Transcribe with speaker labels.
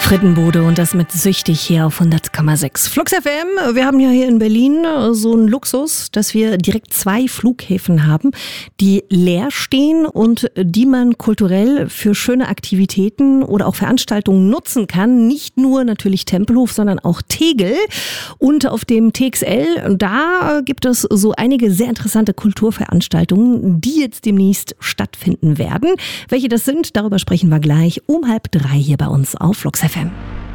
Speaker 1: Frittenbude und das mit Süchtig hier auf 100,6. Flux FM, wir haben ja hier in Berlin so einen Luxus, dass wir direkt 2 Flughäfen haben, die leer stehen und die man kulturell für schöne Aktivitäten oder auch Veranstaltungen nutzen kann. Nicht nur natürlich Tempelhof, sondern auch Tegel. Und auf dem TXL, da gibt es so einige sehr interessante Kulturveranstaltungen, die jetzt demnächst stattfinden werden. Welche das sind, darüber sprechen wir gleich um 2:30 hier bei uns auf Flux FM.